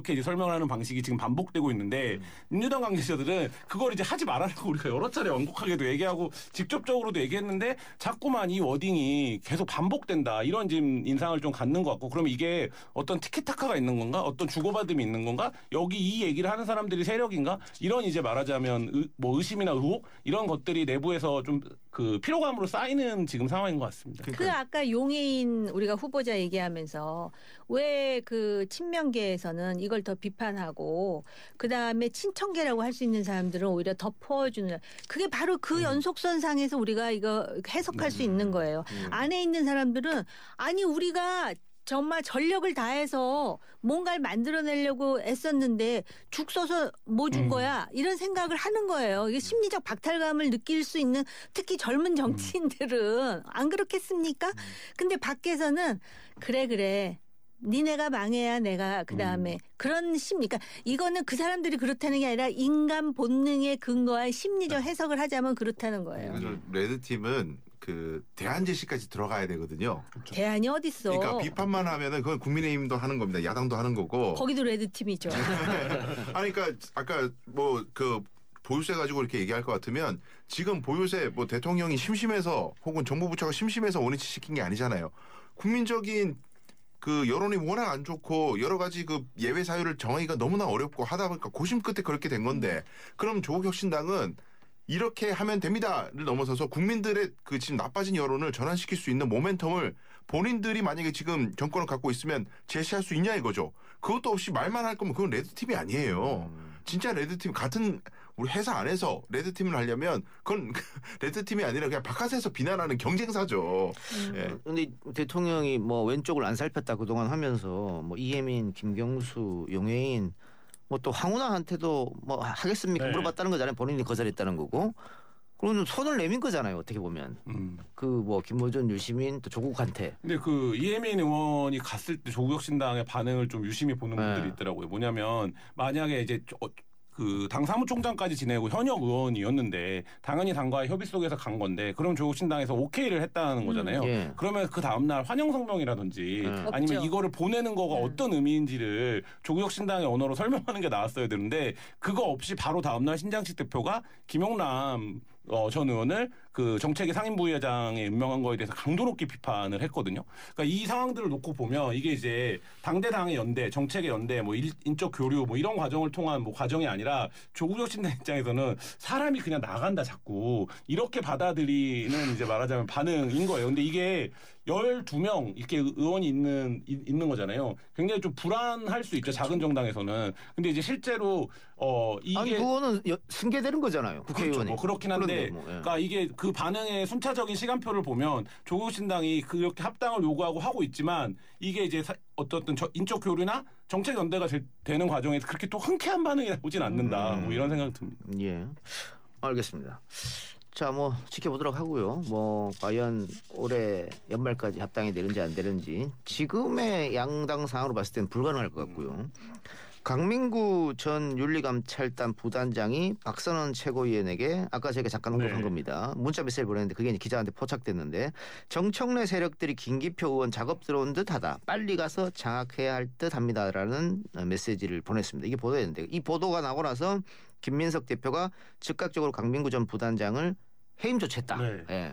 이렇게 이제 설명을 하는 방식이 지금 반복되고 있는데 민주당 관계자들은 그걸 이제 하지 말아라고 우리가 여러 차례 원곡하게도 얘기하고 직접적으로도 얘기했는데 자꾸만 이 워딩이 계속 반복된다 이런 지금 인상을 좀 갖는 것 같고 그러면 이게 어떤 티키타카가 있는 건가 어떤 주고받음이 있는 건가 여기 이 얘기를 하는 사람들이 세력인가 이런 이제 말하자면 뭐 의심이나 의혹 이런 것들이 내부에서 좀 그 피로감으로 쌓이는 지금 상황인 것 같습니다. 그 아까 용해인 우리가 후보자 얘기하면서 왜 그 친명계에서는 이걸 더 비판하고 그다음에 친청계라고 할 수 있는 사람들은 오히려 덮어주는 그게 바로 그 연속선상에서 우리가 이거 해석할 수 있는 거예요. 안에 있는 사람들은 아니 우리가 정말 전력을 다해서 뭔가를 만들어내려고 애썼는데 죽 써서 뭐 준 거야 이런 생각을 하는 거예요. 이게 심리적 박탈감을 느낄 수 있는 특히 젊은 정치인들은 안 그렇겠습니까? 근데 밖에서는 그래 니네가 망해야 내가 그다음에 그런 심리 그러니까 이거는 그 사람들이 그렇다는 게 아니라 인간 본능에 근거한 심리적 해석을 하자면 그렇다는 거예요. 그래서 레드팀은 그 대안 제시까지 들어가야 되거든요. 그렇죠. 대안이 어디 있어? 그러니까 비판만 하면은 그건 국민의힘도 하는 겁니다. 야당도 하는 거고. 거기도 레드팀이죠. 아니 그러니까 아까 뭐 그 보유세 가지고 이렇게 얘기할 것 같으면 지금 보유세 뭐 대통령이 심심해서 혹은 정부 부처가 심심해서 원위치 시킨 게 아니잖아요. 국민적인 그 여론이 워낙 안 좋고 여러 가지 그 예외 사유를 정하기가 너무나 어렵고 하다 보니까 고심 끝에 그렇게 된 건데 그럼 조국혁신당은 이렇게 하면 됩니다를 넘어서서 국민들의 그 지금 나빠진 여론을 전환시킬 수 있는 모멘텀을 본인들이 만약에 지금 정권을 갖고 있으면 제시할 수 있냐 이거죠. 그것도 없이 말만 할 거면 그건 레드팀이 아니에요. 진짜 레드팀 같은 우리 회사 안에서 레드팀을 하려면 그건 레드팀이 아니라 그냥 바깥에서 비난하는 경쟁사죠. 그런데 예. 대통령이 뭐 왼쪽을 안 살폈다 그동안 하면서 뭐 이혜민, 김경수, 용해인 뭐 또 황운하한테도 뭐 하겠습니까? 네. 물어봤다는 거잖아요. 본인이 거절했다는 거고. 그러면 손을 내민 거잖아요. 어떻게 보면. 그 뭐 김어준, 유시민 또 조국한테. 근데 그 이혜민 의원이 갔을 때 조국혁신당의 반응을 좀 유심히 보는 분들이 있더라고요. 뭐냐면 만약에 이제 그 당 사무총장까지 지내고 현역 의원이었는데 당연히 당과의 협의 속에서 간 건데 그럼 조국신당에서 오케이를 했다는 거잖아요. 예. 그러면 그 다음날 환영 성명이라든지 아니면 이거를 보내는 거가 어떤 의미인지를 조국혁신당의 언어로 설명하는 게 나왔어야 되는데 그거 없이 바로 다음날 신장식 대표가 김용남 전 의원을 그 정책위 상임부의장에 임명한 거에 대해서 강도 높게 비판을 했거든요. 그러니까 이 상황들을 놓고 보면 이게 이제 당대당의 연대, 정책의 연대, 뭐 인적 교류 뭐 이런 과정을 통한 뭐 과정이 아니라 조국혁신당 입장에서는 사람이 그냥 나간다 자꾸 이렇게 받아들이는 이제 말하자면 반응인 거예요. 근데 이게 12명 이렇게 의원이 있는 거잖아요. 굉장히 좀 불안할 수 있죠. 작은 정당에서는. 근데 이제 실제로 이게 아니 그거는 승계되는 거잖아요. 국회의원이. 그렇죠. 뭐 그렇긴 한데 뭐, 예. 그러니까 이게 그 반응의 순차적인 시간표를 보면 조국신당이 그렇게 합당을 요구하고 하고 있지만 이게 이제 어떤 인적 교류나 정책 연대가 되는 과정에서 그렇게 또 흔쾌한 반응이 나오진 않는다. 뭐 이런 생각이 듭니다. 예. 알겠습니다. 자, 뭐 지켜보도록 하고요. 뭐 과연 올해 연말까지 합당이 되는지 안 되는지 지금의 양당 상황으로 봤을 때는 불가능할 것 같고요. 강민구 전 윤리감찰단 부단장이 박선원 최고위원에게 아까 제가 잠깐 언급한 겁니다. 문자 메시지를 보냈는데 그게 이제 기자한테 포착됐는데 정청래 세력들이 김기표 의원 작업 들어온 듯하다. 빨리 가서 장악해야 할 듯합니다라는 메시지를 보냈습니다. 이게 보도였는데 이 보도가 나고 나서 김민석 대표가 즉각적으로 강민구 전 부단장을 해임 조치했다. 네. 예.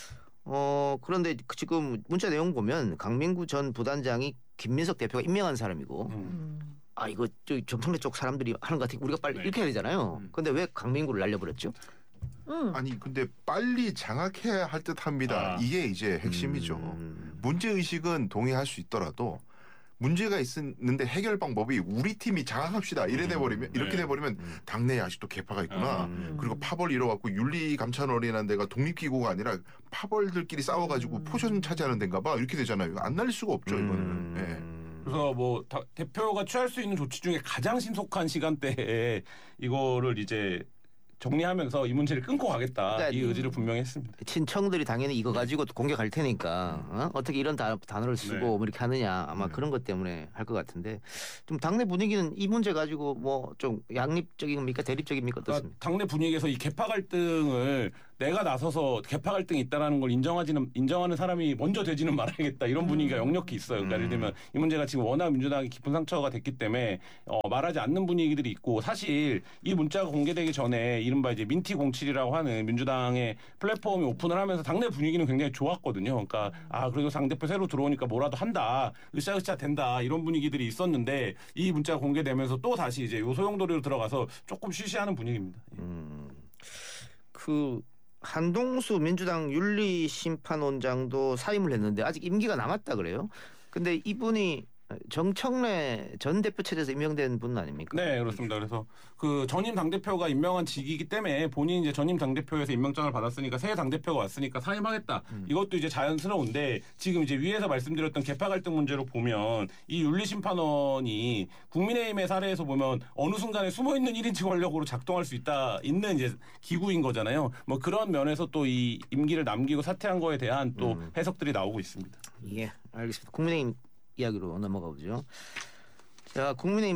그런데 지금 문자 내용 보면 강민구 전 부단장이 김민석 대표가 임명한 사람이고 이거 정청래 쪽 사람들이 하는 것 같으니까 우리가 빨리 이렇게 해야 되잖아요. 그런데 왜 강민구를 날려버렸죠? 아니 근데 빨리 장악해야 할 듯합니다. 이게 이제 핵심이죠. 문제의식은 동의할 수 있더라도 문제가 있었는데 해결 방법이 우리 팀이 장악합시다. 이렇게 돼버리면 당내에 아직도 개파가 있구나. 그리고 파벌 이뤄갖고 윤리감찰원이라는 데가 독립기구가 아니라 파벌들끼리 싸워가지고 포션 차지하는 데인가 봐. 이렇게 되잖아요. 안 날릴 수가 없죠. 이거는. 네. 그래서 뭐 대표가 취할 수 있는 조치 중에 가장 신속한 시간대에 이거를 이제 정리하면서 이 문제를 끊고 가겠다. 그러니까 이 의지를 분명히 했습니다. 친청들이 당연히 이거 가지고 공격할 테니까 어떻게 이런 단어를 쓰고 뭐 이렇게 하느냐 아마 그런 것 때문에 할 것 같은데 좀 당내 분위기는 이 문제 가지고 뭐 좀 양립적입니까 대립적입니까 어떻습니까? 그러니까 당내 분위기에서 이 개파 갈등을 내가 나서서 개파 갈등이 있다라는 걸 인정하는 사람이 먼저 되지는 말아야겠다 이런 분위기가 역력히 있어요. 그러니까 예를 들면 이 문제가 지금 워낙 민주당이 깊은 상처가 됐기 때문에 말하지 않는 분위기들이 있고 사실 이 문자가 공개되기 전에 이른바 이제 민티 07이라고 하는 민주당의 플랫폼이 오픈을 하면서 당내 분위기는 굉장히 좋았거든요. 그러니까 그래도 당대표 새로 들어오니까 뭐라도 한다, 으쌰으쌰 된다 이런 분위기들이 있었는데 이 문자가 공개되면서 또 다시 이제 요 소용돌이로 들어가서 조금 쉬쉬하는 분위기입니다. 그 한동수 민주당 윤리심판원장도 사임을 했는데 아직 임기가 남았다 그래요. 근데 이분이 정청래 전 대표 체제에서 임명된 분 아닙니까? 네, 그렇습니다. 그래서 그 전임 당대표가 임명한 직이기 때문에 본인이 이제 전임 당대표에서 임명장을 받았으니까 새 당대표가 왔으니까 사임하겠다. 이것도 이제 자연스러운데 지금 이제 위에서 말씀드렸던 개파 갈등 문제로 보면 이 윤리심판원이 국민의힘의 사례에서 보면 어느 순간에 숨어있는 1인칭 권력으로 작동할 수 있는 이제 기구인 거잖아요. 뭐 그런 면에서 또 이 임기를 남기고 사퇴한 거에 대한 또 해석들이 나오고 있습니다. 예, 알겠습니다. 국민의힘 이야기로 넘어가 보죠. 자,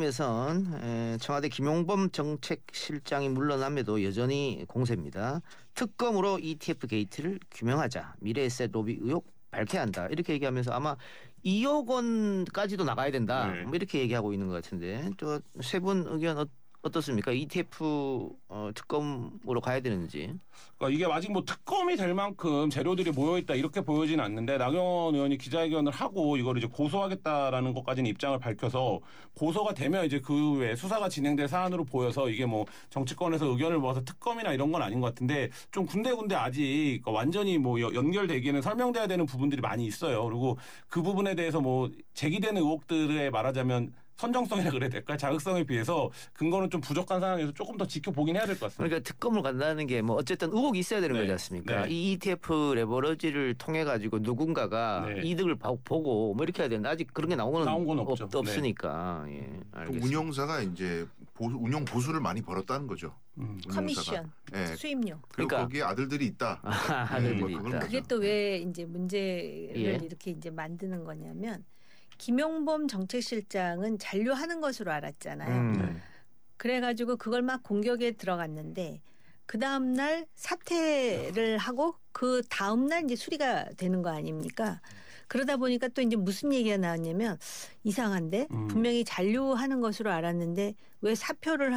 국민의힘에선 청와대 김용범 정책실장이 물러남에도 여전히 공세입니다. 특검으로 ETF 게이트를 규명하자. 미래에셋 로비 의혹 밝혀야 한다. 이렇게 얘기하면서 아마 2억 원까지도 나가야 된다. 네. 뭐 이렇게 얘기하고 있는 것 같은데 또 세 분 의견 어떻습니까? ETF 특검으로 가야 되는지. 그러니까 이게 아직 뭐 특검이 될 만큼 재료들이 모여있다 이렇게 보여지는 않는데 나경원 의원이 기자회견을 하고 이걸 이제 고소하겠다라는 것까지는 입장을 밝혀서 고소가 되면 이제 그 외에 수사가 진행될 사안으로 보여서 이게 뭐 정치권에서 의견을 모아서 특검이나 이런 건 아닌 것 같은데 좀 군데군데 아직 완전히 뭐 연결되기에는 설명돼야 되는 부분들이 많이 있어요. 그리고 그 부분에 대해서 뭐 제기되는 의혹들에 말하자면 선정성이라 그래야 될까요? 자극성에 비해서 근거는 좀 부족한 상황에서 조금 더 지켜보긴 해야 될 것 같습니다. 그러니까 특검을 간다는 게 뭐 어쨌든 의혹이 있어야 되는 거지 않습니까? 네. 이 ETF 레버러지를 통해 가지고 누군가가 네. 이득을 보고 뭐 이렇게 해야 되는데 아직 그런 게 나온 건 없죠. 없으니까. 예, 또 알겠습니다. 운영사가 이제 운영 보수를 많이 벌었다는 거죠. 운영사가. 커미션, 예. 수임료. 그리고 그러니까. 거기에 아들들이 있다. 아들들이 뭐 그건 있다. 그게 또 왜 이제 문제를 예. 이렇게 이제 만드는 거냐면 김용범 정책실장은 잔류하는 것으로 알았잖아요. 그래가지고 그걸 막 공격에 들어갔는데 그 다음 날 사퇴를 하고 그 다음 날 이제 수리가 되는 거 아닙니까? 그러다 보니까 또 이제 무슨 얘기가 나왔냐면 이상한데 분명히 잔류하는 것으로 알았는데 왜 사표를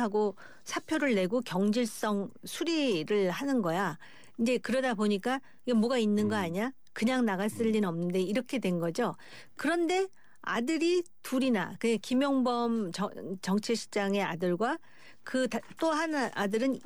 내고 경질성 수리를 하는 거야? 이제 그러다 보니까 이게 뭐가 있는 거 아니야? 그냥 나갔을 리는 없는데 이렇게 된 거죠. 그런데 아들이 둘이나 그 김용범 정책실장의 아들과 그 또 하나 아들은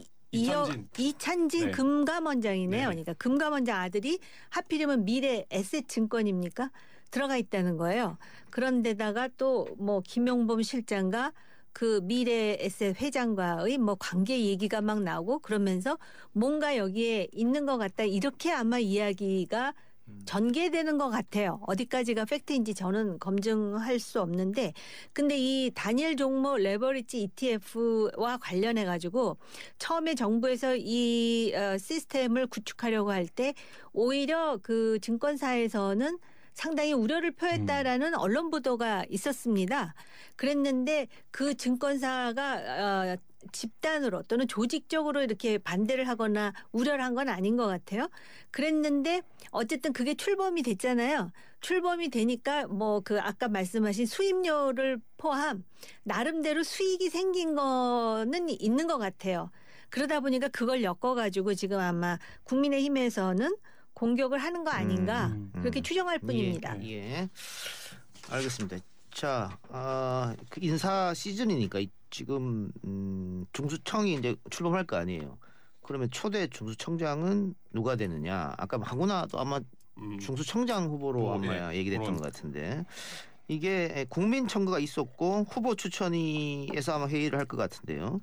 이찬진 네. 금감원장이네요. 네. 그러니까 금감원장 아들이 하필이면 미래 에셋증권입니까? 들어가 있다는 거예요. 그런데다가 또 뭐 김용범 실장과 그 미래 에셋 회장과의 뭐 관계 얘기가 막 나오고 그러면서 뭔가 여기에 있는 것 같다. 이렇게 아마 이야기가 전개되는 것 같아요. 어디까지가 팩트인지 저는 검증할 수 없는데 근데 이 단일 종목 레버리지 ETF와 관련해 가지고 처음에 정부에서 이 시스템을 구축하려고 할 때 오히려 그 증권사에서는 상당히 우려를 표했다라는 언론 보도가 있었습니다. 그랬는데 그 증권사가 집단으로 또는 조직적으로 이렇게 반대를 하거나 우려를 한 건 아닌 것 같아요. 그랬는데 어쨌든 그게 출범이 됐잖아요. 출범이 되니까 뭐 그 아까 말씀하신 수임료를 포함 나름대로 수익이 생긴 거는 있는 것 같아요. 그러다 보니까 그걸 엮어가지고 지금 아마 국민의힘에서는 공격을 하는 거 아닌가 그렇게 추정할 뿐입니다. 예. 알겠습니다. 자, 그 인사 시즌이니까 지금 중수청이 이제 출범할 거 아니에요. 그러면 초대 중수청장은 누가 되느냐? 아까 하구나도 아마 중수청장 후보로 아마 얘기됐던 것 같은데 이게 국민 청구가 있었고 후보 추천위에서 아마 회의를 할 것 같은데요.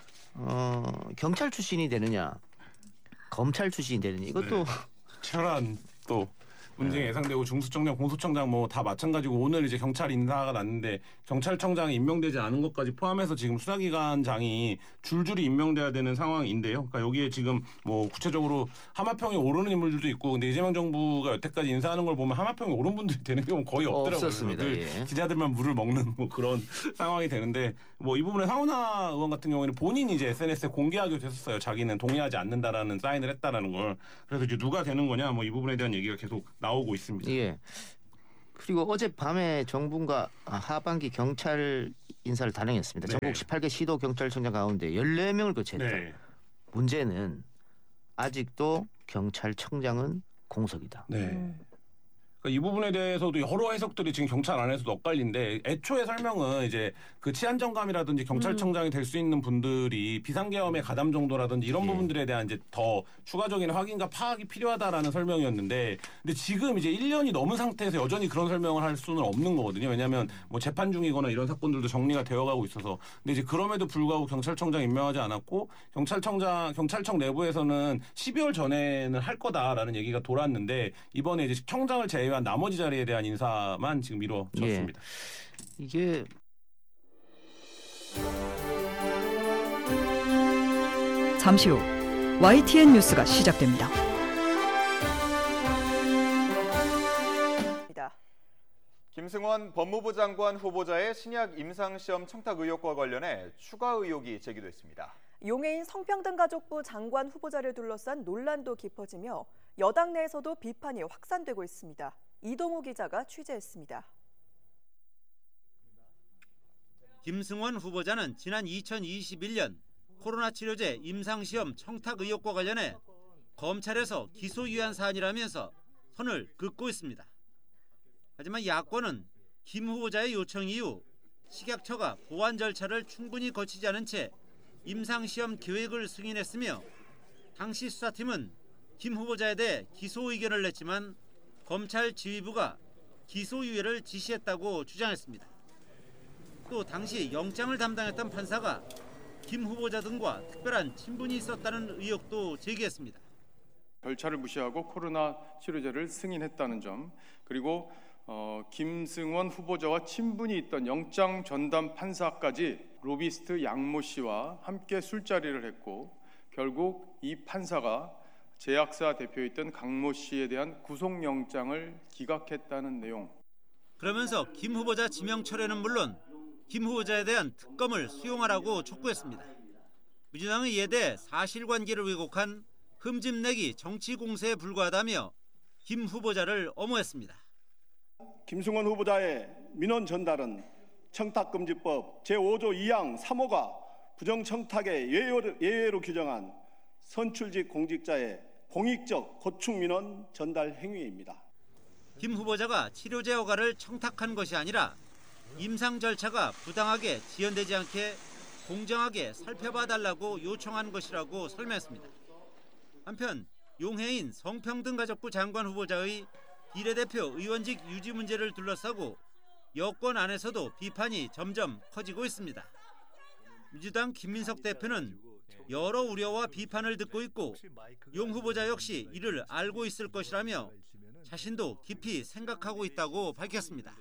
경찰 출신이 되느냐? 검찰 출신이 되느냐? 이것도 치열한 또 문제가 예상되고 중수청장, 공수청장 뭐 다 마찬가지고 오늘 이제 경찰 인사가 났는데 경찰청장이 임명되지 않은 것까지 포함해서 지금 수사기관장이 줄줄이 임명돼야 되는 상황인데요. 그러니까 여기에 지금 뭐 구체적으로 하마평에 오르는 인물들도 있고 근데 이재명 정부가 여태까지 인사하는 걸 보면 하마평에 오른 분들이 되는 경우는 거의 없더라고요. 없었습니다. 예. 기자들만 물을 먹는 뭐 그런 상황이 되는데 뭐 이 부분에 황운하 의원 같은 경우에는 본인이 이제 SNS에 공개하기로 했었어요. 자기는 동의하지 않는다라는 사인을 했다라는 걸. 그래서 이제 누가 되는 거냐 뭐 이 부분에 대한 얘기가 계속 나오고 있습니다. 예. 그리고 어젯밤에 정부가 하반기 경찰 인사를 단행했습니다. 네. 전국 18개 시도 경찰청장 가운데 14명을 교체했다. 네. 문제는 아직도 경찰청장은 공석이다. 네. 그러니까 이 부분에 대해서도 여러 해석들이 지금 경찰 안에서도 엇갈린데 애초에 설명은 이제 그 치안정감이라든지 경찰청장이 될 수 있는 분들이 비상계엄의 가담 정도라든지 이런 부분들에 대한 이제 더 추가적인 확인과 파악이 필요하다라는 설명이었는데 근데 지금 이제 1년이 넘은 상태에서 여전히 그런 설명을 할 수는 없는 거거든요. 왜냐하면 뭐 재판 중이거나 이런 사건들도 정리가 되어가고 있어서 근데 이제 그럼에도 불구하고 경찰청장 임명하지 않았고 경찰청 내부에서는 12월 전에는 할 거다라는 얘기가 돌았는데 이번에 이제 청장을 제외한 나머지 자리에 대한 인사만 지금 이루어졌습니다. 예. 이게 잠시 후 YTN 뉴스가 시작됩니다. 김승원 법무부 장관 후보자의 신약 임상시험 청탁 의혹과 관련해 추가 의혹이 제기됐습니다. 용해인 성평등가족부 장관 후보자를 둘러싼 논란도 깊어지며 여당 내에서도 비판이 확산되고 있습니다. 이동우 기자가 취재했습니다. 김승원 후보자는 지난 2021년 코로나 치료제 임상시험 청탁 의혹과 관련해 검찰에서 기소유예한 사안이라면서 선을 긋고 있습니다. 하지만 야권은 김 후보자의 요청 이후 식약처가 보완 절차를 충분히 거치지 않은 채 임상시험 계획을 승인했으며 당시 수사팀은 김 후보자에 대해 기소 의견을 냈지만 검찰 지휘부가 기소유예를 지시했다고 주장했습니다. 또 당시 영장을 담당했던 판사가 김 후보자 등과 특별한 친분이 있었다는 의혹도 제기했습니다. 절차를 무시하고 코로나 치료제를 승인했다는 점, 그리고 김승원 후보자와 친분이 있던 영장 전담 판사까지 로비스트 양모 씨와 함께 술자리를 했고 결국 이 판사가 제약사 대표였던 강모 씨에 대한 구속영장을 기각했다는 내용. 그러면서 김 후보자 지명 철회는 물론 김 후보자에 대한 특검을 수용하라고 촉구했습니다. 민주당은 이에 대해 사실관계를 왜곡한 흠집내기 정치 공세에 불과하다며 김 후보자를 엄호했습니다. 김승원 후보자의 민원 전달은 청탁금지법 제5조 2항 3호가 부정청탁의 예외로 규정한 선출직 공직자의 공익적 고충 민원 전달 행위입니다. 김 후보자가 치료제 허가를 청탁한 것이 아니라 임상 절차가 부당하게 지연되지 않게 공정하게 살펴봐달라고 요청한 것이라고 설명했습니다. 한편 용해인 성평등가족부 장관 후보자의 비례대표 의원직 유지 문제를 둘러싸고 여권 안에서도 비판이 점점 커지고 있습니다. 민주당 김민석 대표는 여러 우려와 비판을 듣고 있고 용 후보자 역시 이를 알고 있을 것이라며 자신도 깊이 생각하고 있다고 밝혔습니다.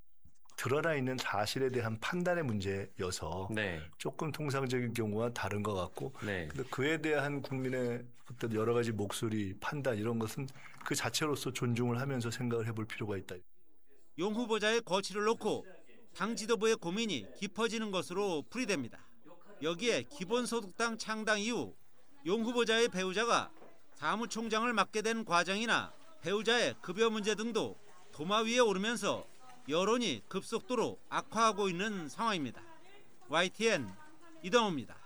드러나 있는 사실에 대한 판단의 문제여서 조금 통상적인 경우와 다른 것 같고 근데 그에 대한 국민의 어떤 여러 가지 목소리, 판단 이런 것은 그 자체로서 존중을 하면서 생각을 해볼 필요가 있다. 용 후보자의 거취를 놓고 당 지도부의 고민이 깊어지는 것으로 풀이됩니다. 여기에 기본소득당 창당 이후 용 후보자의 배우자가 사무총장을 맡게 된 과정이나 배우자의 급여 문제 등도 도마 위에 오르면서 여론이 급속도로 악화하고 있는 상황입니다. YTN 이동호입니다.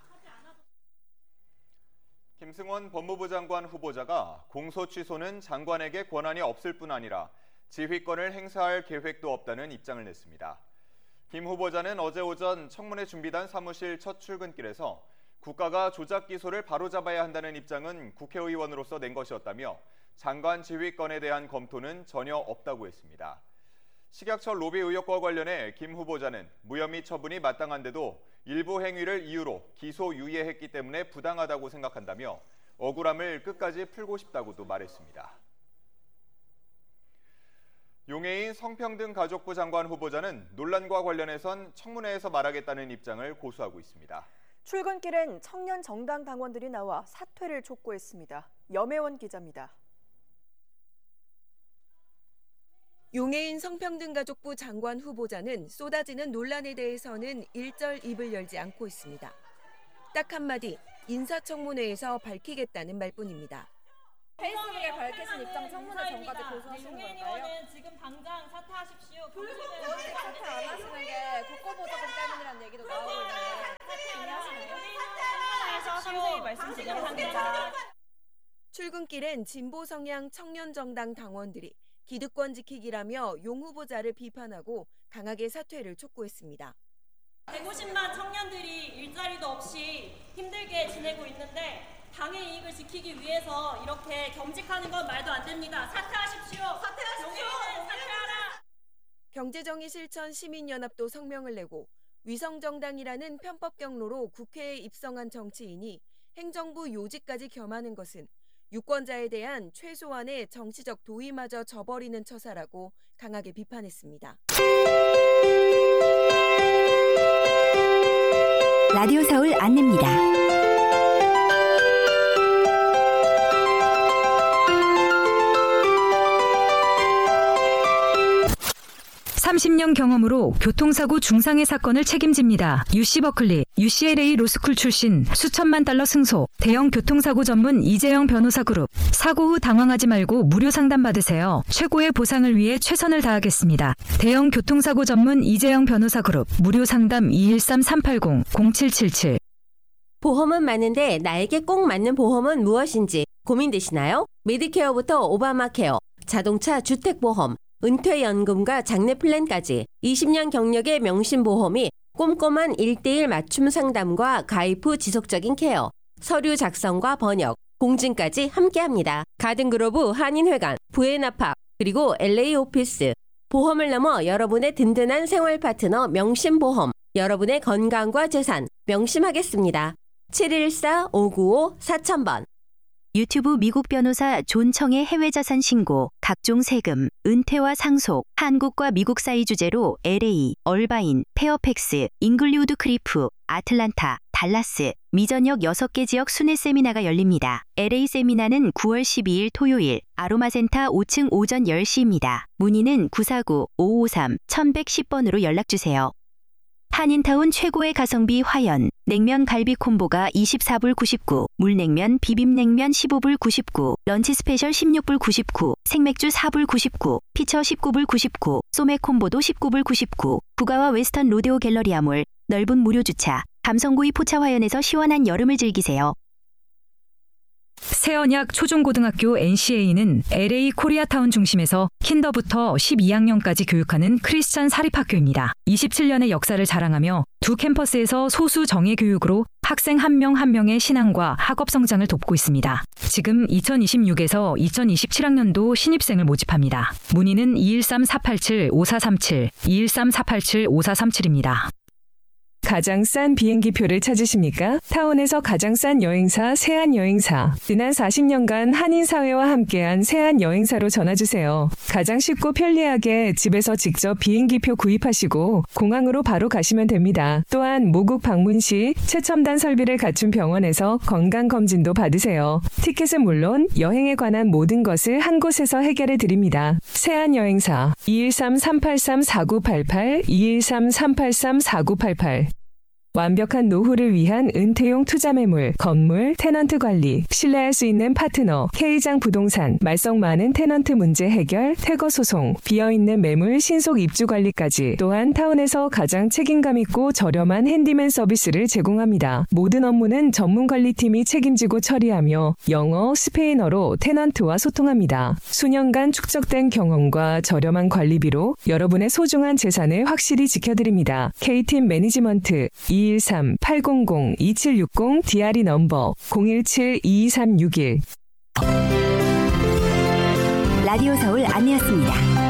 김승원 법무부 장관 후보자가 공소 취소는 장관에게 권한이 없을 뿐 아니라 지휘권을 행사할 계획도 없다는 입장을 냈습니다. 김 후보자는 어제 오전 청문회 준비단 사무실 첫 출근길에서 국가가 조작 기소를 바로잡아야 한다는 입장은 국회의원으로서 낸 것이었다며 장관 지휘권에 대한 검토는 전혀 없다고 했습니다. 식약처 로비 의혹과 관련해 김 후보자는 무혐의 처분이 마땅한데도 일부 행위를 이유로 기소유예했기 때문에 부당하다고 생각한다며 억울함을 끝까지 풀고 싶다고도 말했습니다. 용해인 성평등가족부 장관 후보자는 논란과 관련해선 청문회에서 말하겠다는 입장을 고수하고 있습니다. 출근길엔 청년 정당 당원들이 나와 사퇴를 촉구했습니다. 염혜원 기자입니다. 용해인 성평등가족부 장관 후보자는 쏟아지는 논란에 대해서는 일절 입을 열지 않고 있습니다. 딱 한마디 인사청문회에서 밝히겠다는 말뿐입니다. 페이스북에 밝히신 입장 청문회 전까지 고수하시는 용해인 걸까요? 의원은 지금 당장 사퇴하십시오. 사퇴 안 하시는 게 국고보조금 때문이라는 얘기도 나오고 있는데 사퇴하라. 상세히 말씀드리겠습니다. 출근길엔 진보 성향 청년정당 당원들이 기득권 지키기라며 용 후보자를 비판하고 강하게 사퇴를 촉구했습니다. 150만 청년들이 일자리도 없이 힘들게 지내고 있는데 당의 이익을 지키기 위해서 이렇게 겸직하는 건 말도 안 됩니다. 사퇴하십시오. 용해인은 사퇴하라. 경제정의 실천 시민연합도 성명을 내고 위성정당이라는 편법 경로로 국회에 입성한 정치인이 행정부 요직까지 겸하는 것은 유권자에 대한 최소한의 정치적 도의마저 저버리는 처사라고 강하게 비판했습니다. 라디오 서울 안내입니다. 30년 경험으로 교통사고 중상해 사건을 책임집니다. UC 버클리, UCLA 로스쿨 출신 수천만 달러 승소, 대형 교통사고 전문 이재영 변호사 그룹. 사고 후 당황하지 말고 무료 상담 받으세요. 최고의 보상을 위해 최선을 다하겠습니다. 대형 교통사고 전문 이재영 변호사 그룹. 무료 상담 213-380-0777. 보험은 많은데 나에게 꼭 맞는 보험은 무엇인지 고민되시나요? 메디케어부터 오바마케어, 자동차 주택보험, 은퇴연금과 장래플랜까지 20년 경력의 명신보험이 꼼꼼한 1:1 맞춤 상담과 가입 후 지속적인 케어, 서류 작성과 번역, 공증까지 함께합니다. 가든그로브 한인회관, 부에나팍, 그리고 LA 오피스. 보험을 넘어 여러분의 든든한 생활 파트너 명신보험, 여러분의 건강과 재산 명심하겠습니다. 714-595-4000번. 유튜브 미국 변호사 존 청의 해외자산 신고, 각종 세금, 은퇴와 상속, 한국과 미국 사이 주제로 LA, 얼바인, 페어팩스, 잉글리우드 크리프, 아틀란타, 달라스, 미전역 6개 지역 순회 세미나가 열립니다. LA 세미나는 9월 12일 토요일 아로마센터 5층 오전 10시입니다. 문의는 949-553-1110번으로 연락주세요. 한인타운 최고의 가성비 화연, 냉면 갈비 콤보가 24불 99, 물냉면 비빔냉면 15불 99, 런치 스페셜 16불 99, 생맥주 4불 99, 피처 19불 99, 소맥 콤보도 19불 99, 부가와 웨스턴 로데오 갤러리아몰, 넓은 무료 주차, 감성구이 포차 화연에서 시원한 여름을 즐기세요. 새언약 초중고등학교 NCA는 LA 코리아타운 중심에서 킨더부터 12학년까지 교육하는 크리스천 사립학교입니다. 27년의 역사를 자랑하며 두 캠퍼스에서 소수 정예 교육으로 학생 한 명 한 명의 신앙과 학업 성장을 돕고 있습니다. 지금 2026에서 2027학년도 신입생을 모집합니다. 문의는 213-487-5437, 213-487-5437입니다. 가장 싼 비행기표를 찾으십니까? 타운에서 가장 싼 여행사 세안여행사. 지난 40년간 한인사회와 함께한 세안여행사로 전화주세요. 가장 쉽고 편리하게 집에서 직접 비행기표 구입하시고 공항으로 바로 가시면 됩니다. 또한 모국 방문 시 최첨단 설비를 갖춘 병원에서 건강검진도 받으세요. 티켓은 물론 여행에 관한 모든 것을 한 곳에서 해결해 드립니다. 세안여행사 213-383-4988, 213-383-4988. 완벽한 노후를 위한 은퇴용 투자 매물, 건물, 테넌트 관리, 신뢰할 수 있는 파트너, K장 부동산, 말썽 많은 테넌트 문제 해결, 퇴거 소송, 비어있는 매물 신속 입주 관리까지. 또한 타운에서 가장 책임감 있고 저렴한 핸디맨 서비스를 제공합니다. 모든 업무는 전문 관리팀이 책임지고 처리하며 영어, 스페인어로 테넌트와 소통합니다. 수년간 축적된 경험과 저렴한 관리비로 여러분의 소중한 재산을 확실히 지켜드립니다. K팀 매니지먼트 213-800-2760 DRE 넘버 017-22361. 라디오 서울 안내였습니다.